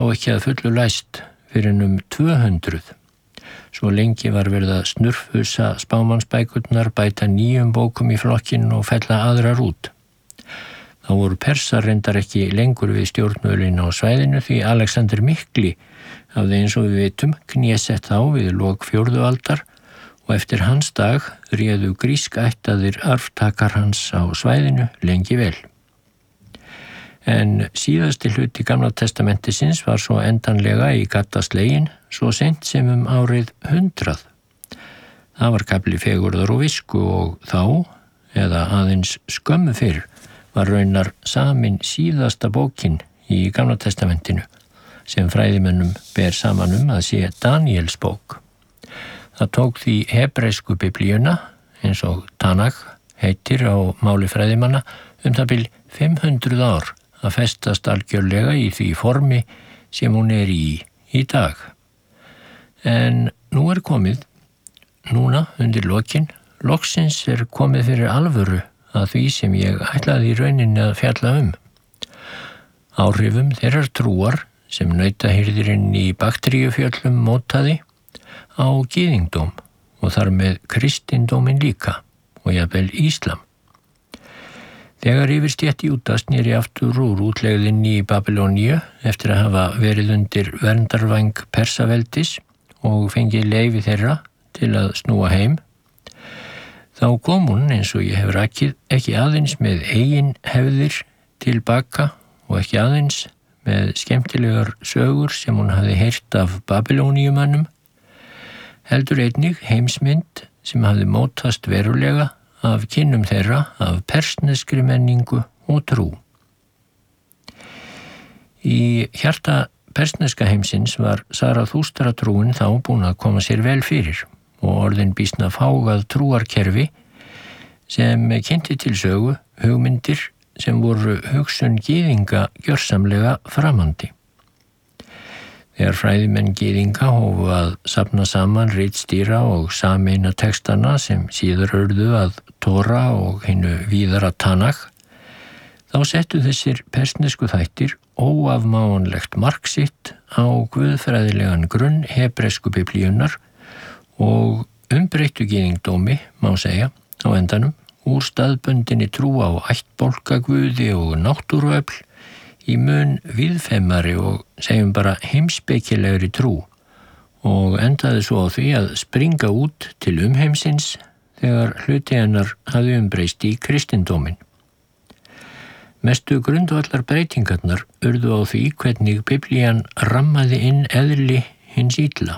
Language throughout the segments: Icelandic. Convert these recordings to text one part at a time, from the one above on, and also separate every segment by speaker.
Speaker 1: og ekki að fullu læst fyrir 200. Svo lengi var verið að snurfusa spámannsbækurnar, bæta nýjum bókum í flokkinn og fella aðrar út. Þá voru Persar reyndar ekki lengur við stjórnvölin á svæðinu því Alexander Mikli hafði eins og við vitum knésett þá við lok 4. aldar og eftir hans dag réðu grískættaðir arftakar hans á svæðinu lengi vel. En síðasti hluti Gamla testamentisins var svo endanlega í gadda sleginn svo seint sem árið 100. Það var kafli fegurðar og visku og þá, eða aðeins skömmu fyrr, var raunar samin síðasta bókin í Gamla testamentinu sem fræðimönnum ber saman að sé Daniels bók. Það tók því hebreisku biblíuna, eins og Tanakh heitir á máli fræðimanna, það bil 500 ár að festast algjörlega í því formi sem hún er í dag. En nú er komið, núna undir lokin, loksins er komið fyrir alvöru að því sem ég ætlaði í rauninni að fjalla Áhrifum þeirrar trúar sem nautahirðirinn í Bakteríufjöllum mótaði á gyðingdóm og þar með kristindóminn líka og jafnvel íslam. Þegar yfirstétt Júda sneri aftur úr útlegðinni í Babylóníu eftir að hafa verið undir verndarvæng Persaveldis og fengið leyfi þeirra til að snúa heim, þá kom hún, eins og ég hef rakið, ekki aðeins með eigin hefðir tilbaka og ekki aðeins með skemmtilegar sögur sem hún hafði heyrt af Babylóníumönnum, heldur einnig heimsmynd sem hafði mótast verulega af kynnum þeirra af persneskri menningu og trú. Í hjarta persneska heimsins var Sarathústra trúin þá búin að koma sér vel fyrir og orðin býsna fágað trúarkerfi sem kynnti til sögu hugmyndir sem voru hugsun gyðinga gjörsamlega framandi. Þegar fræðimenn gyðinga hófu að safna saman ritstýra og sameina textana sem síðar urðu að Tóra og hinu víðara Tanakh, þá settu þessir persnesku þættir óafmáanlegt mark sitt á guðfræðilegan grunn hebresku biblíunar og umbreyttu gyðingdómi, má segja, á endanum, úr staðbundinni trú á ættbálkaguði og náttúruöfl í mun víðfeimari og segjum bara heimspekilegri trú og endaði svo á því að springa út til umheimsins þegar hluti hennar hafði umbreyst í kristindóminn. Mestu grundvallar breytingarnar urðu á því hvernig biblían rammaði inn eðli hins illa.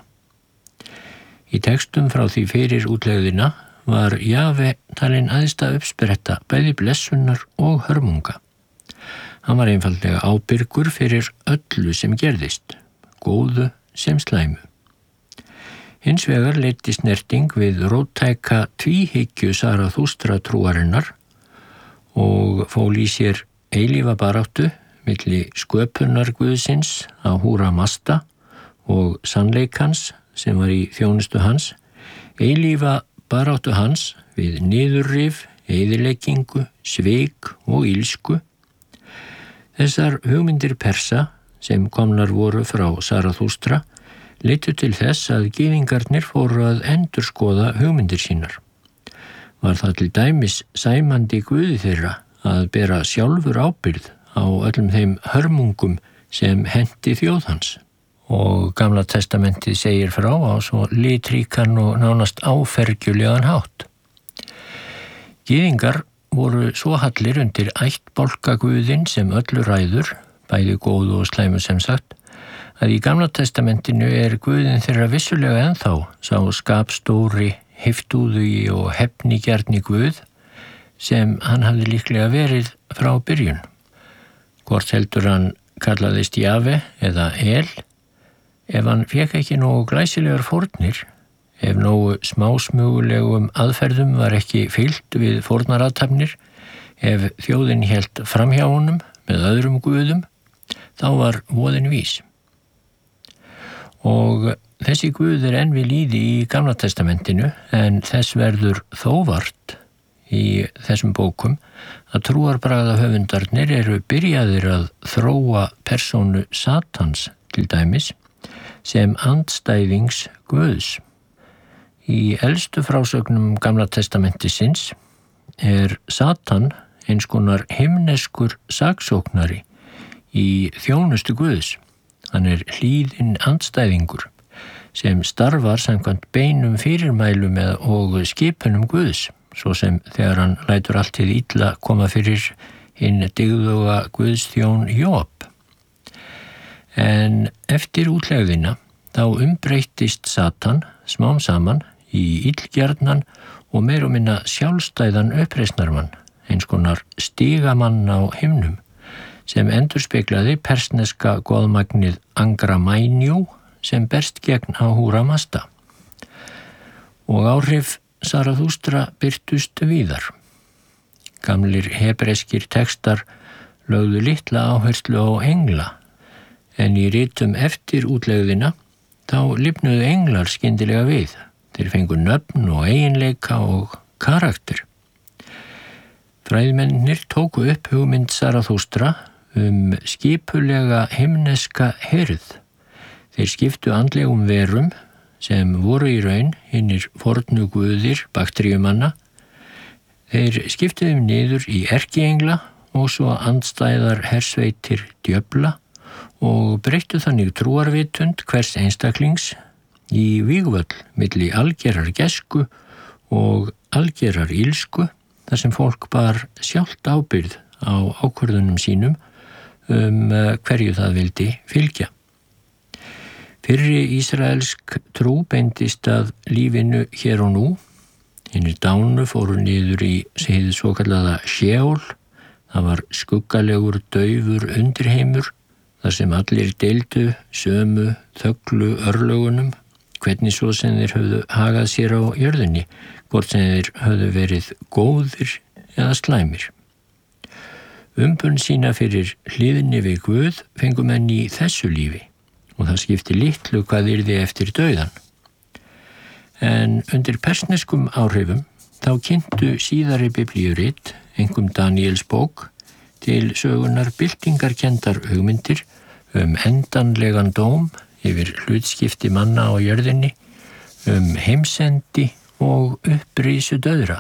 Speaker 1: Í textum frá því fyrir útlegðina var Jave talin æðsta uppspretta bæði blessunar og hörmunga. Hann var einfaldlega ábyrgur fyrir öllu sem gerðist, góðu sem slæmu. Hins vegar leiddi snerting við róttæka tvíhyggju Sarathústra trúarinnar og fól í sér eilífa baráttu milli sköpunar Guðsins á Húra Masta og sannleikans sem var í þjónustu hans, eilífa baráttu hans við niðurrif, eyðileggingu, svik og ilsku. Þessar hugmyndir Persa sem komnar voru frá Sarathústra leiddu til þess að gyðingarnir fóru að endurskoða hugmyndir sínar. Var það til dæmis sæmandi guði þeirra að bera sjálfur ábyrgð á öllum þeim hörmungum sem henti þjóð hans. Og Gamla testamentið segir frá á svo litríkan og nánast áfergjulegan hátt. Gyðingar voru svo hallir undir ættbálkaguðinn sem öllu ræður, bæði góðu og slæmu sem sagt, að í Gamla testamentinu er guðinn þeirra vissulega ennþá sá skapstóri, heiftúðugi og hefnigjarni guð sem hann hafði líklega verið frá byrjun. Hvort heldur hann kallaðist Jave eða El, ef hann fékk ekki nógu glæsilegar fórnir, ef nógu smásmugulegum aðferðum var ekki fylgt við fórnarathafnir, ef þjóðin hélt framhjá honum með öðrum guðum, þá var voðinn vís. Og þessi guð er enn við lýði í Gamla testamentinu, en þess verður þó vart í þessum bókum að trúarbragðahöfundarnir eru byrjaðir að þróa persónu Satans til dæmis, sem andstæðings Guðs. Í elstu frásögnum Gamla testamentisins Satan eins konar himneskur saksóknari í þjónustu Guðs. Hann hlýðinn andstæðingur sem starfar samkvæmt beinum fyrirmælum og skipunum Guðs, svo sem þegar hann lætur allt hið illa koma fyrir hinn dygðuga Guðsþjón Job. En eftir útlegðina þá umbreyttist Satan smám saman í illgjarnan og meira og minna sjálfstæðan uppreisnarmann, eins konar stigamann á himnum, sem endurspeglaði persneska goðmagnið Angra Mainyu sem berst gegn Ahura Mazda. Og áhrif Sarathustra birtust víðar. Gamlir hebreskir textar lögðu litla áherslu á engla, en í ritum eftir útlegðina þá lifnuðu englar skyndilega við. Þeir fengu nöfn og eiginleika og karakter. Fræðimennir tóku upp hugmynd Sarathustra skipulega himneska hirð. Þeir skiptu andlegum verum sem voru í raun hinnir fornu guðir bakteríumanna. Þeir skiptu þeim niður í erkiengla og svo andstæðar hersveitir djöfla og breyttu þannig trúarvitund hvers einstaklings í vígvöll milli algerrar gæsku og algerrar ílsku, þar sem fólk bar sjálft ábyrgð á ákvörðunum sínum hverju það vildi fylgja. Fyrri ísraelsk trú beindist að lífinu hér og nú. Hinnir dánu fóru niður í hið svokallaða Sheol. Það var skuggalegur, daufur undirheimur, þar sem allir deildu sömu þöglu örlögunum, hvernig svo sem þeir höfðu hagað sér á jörðinni, hvort sem þeir höfðu verið góðir eða slæmir. Umbun sína fyrir hliðinni við Guð fengu menn í þessu lífi og það skipti litlu hvað yrði eftir dauðan. En undir persneskum áhrifum þá kynntu síðari biblíurit, einkum Daníels bók, til sögunar byltingarkenndar hugmyndir endanlegan dóm yfir hlutskipti manna á jörðinni, heimsendi og upprísu dauðra.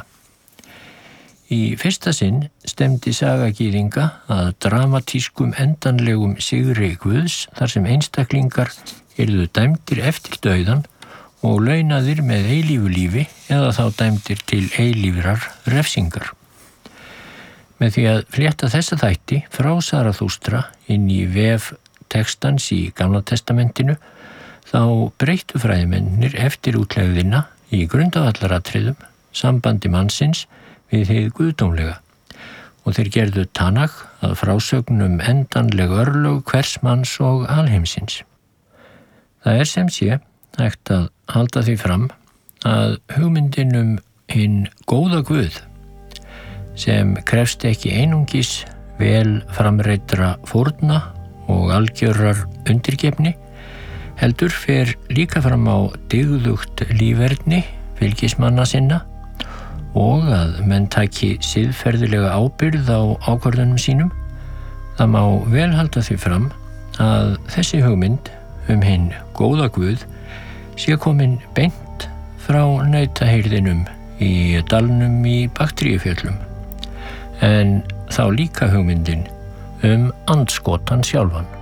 Speaker 1: Í fyrsta sinn stemdi saga gyðinga að dramatískum endanlegum sigri Guðs þar sem einstaklingar yrðu dæmdir eftir dauðan og launaðir með eilífu lífi eða þá dæmdir til eilífrar refsingar. Með því að flétta þessa þætti frá Sarathustra inn í vef textans í Gamla testamentinu þá breyttu fræðimennir eftir útlegðina í grundvallaratriðum sambandi mannsins við hið guðdómlega og þeir gerðu Tanakh að frásögnum endanleg örlög hvers manns og alheimsins. Það sem sé hægt að halda því fram að hugmyndin hinn góða Guð sem krefst ekki einungis vel framreiddra fórna og algjörrar undirgefni, heldur fer líka fram á dygðugt líferni fylgismanna sinna og að menn taki siðferðilega ábyrgð á ákvörðunum sínum. Það má vel halda því fram að þessi hugmynd hinn góða Guð sé komin beint frá nautahirðinum í dalnum í Bakteríufjöllum, en þá líka hugmyndin andskotann sjálfan.